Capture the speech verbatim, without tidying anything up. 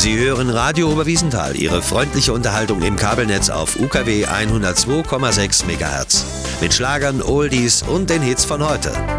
Sie hören Radio Oberwiesenthal, Ihre freundliche Unterhaltung im Kabelnetz auf U K W hundertzwei Komma sechs Megahertz. Mit Schlagern, Oldies und den Hits von heute.